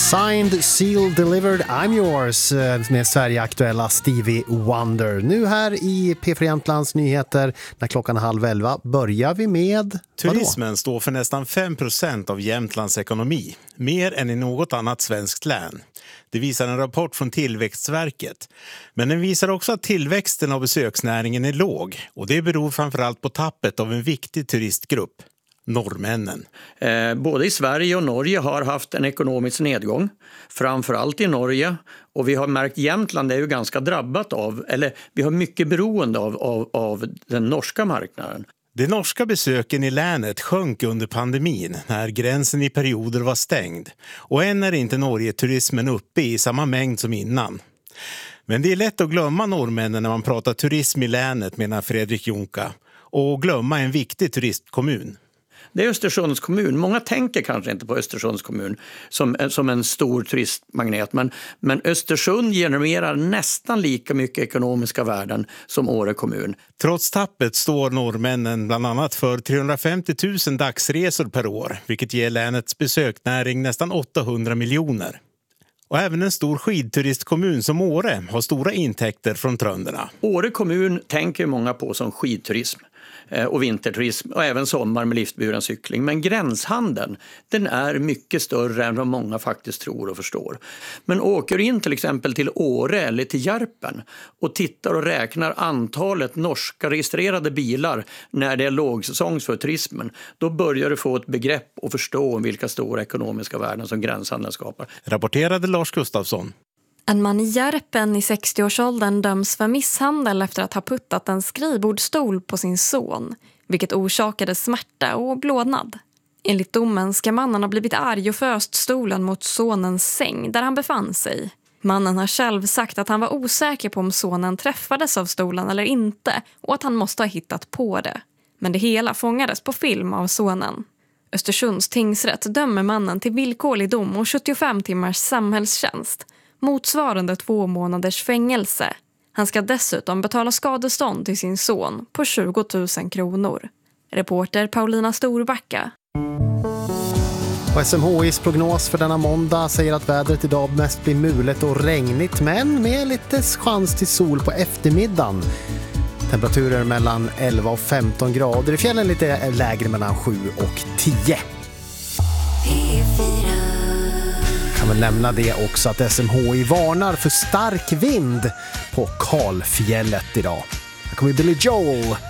Signed, sealed, delivered, I'm yours med Sverige-aktuella Stevie Wonder. Nu här i P4 Jämtlands nyheter när klockan 10:30 börjar vi med... Turismen står för nästan 5% av Jämtlands ekonomi, mer än i något annat svenskt län. Det visar en rapport från Tillväxtverket. Men den visar också att tillväxten av besöksnäringen är låg och det beror framförallt på tappet av en viktig turistgrupp. Norrmännen. Både i Sverige och Norge har haft en ekonomisk nedgång, framförallt i Norge, och vi har märkt Jämtland är ju ganska drabbat av, eller vi har mycket beroende av den norska marknaden. De norska besöken i länet sjönk under pandemin när gränsen i perioder var stängd och än är inte Norge-turismen uppe i samma mängd som innan. Men det är lätt att glömma norrmännen när man pratar turism i länet, menar Fredrik Jonka, och glömma en viktig turistkommun. Det är Östersunds kommun. Många tänker kanske inte på Östersunds kommun som en stor turistmagnet. Men Östersund genererar nästan lika mycket ekonomiska värden som Åre kommun. Trots tappet står norrmännen bland annat för 350 000 dagsresor per år. Vilket ger länets besöknäring nästan 800 miljoner. Och även en stor skidturistkommun som Åre har stora intäkter från trönderna. Åre kommun tänker många på som skidturism och vinterturism och även sommar med liftburen cykling. Men gränshandeln, den är mycket större än vad många faktiskt tror och förstår. Men åker in till exempel till Åre eller till Järpen och tittar och räknar antalet norska registrerade bilar när det är lågsäsong för turismen, då börjar du få ett begrepp och förstå vilka stora ekonomiska värden som gränshandeln skapar. Rapporterade Lars Gustafsson. En man i Järpen i 60-årsåldern döms för misshandel efter att ha puttat en skrivbordsstol på sin son, vilket orsakade smärta och blådnad. Enligt domen ska mannen ha blivit arg och föst stolen mot sonens säng där han befann sig. Mannen har själv sagt att han var osäker på om sonen träffades av stolen eller inte och att han måste ha hittat på det. Men det hela fångades på film av sonen. Östersunds tingsrätt dömer mannen till villkorlig dom och 75 timmars samhällstjänst, motsvarande 2 månaders fängelse. Han ska dessutom betala skadestånd till sin son på 20 000 kronor. Reporter Paulina Storbacka. Och SMHIs prognos för denna måndag säger att vädret idag mest blir mulet och regnigt, men med lite chans till sol på eftermiddagen. Temperaturer mellan 11 och 15 grader. I fjällen lite lägre mellan 7 och 10. Kan väl nämna det också att SMHI varnar för stark vind på Kalfjället idag. Här kommer Billy Joel.